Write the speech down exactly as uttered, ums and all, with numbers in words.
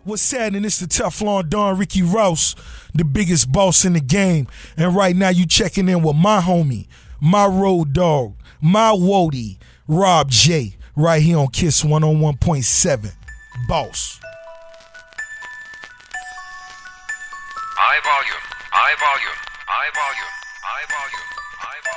What's happening? It's the Teflon Don Ricky Rouse, the biggest boss in the game. And right now you checking in with my homie, my road dog, my woody, Rob J, right here on Kiss one oh one point seven. Boss. High volume, high volume, high volume, high volume.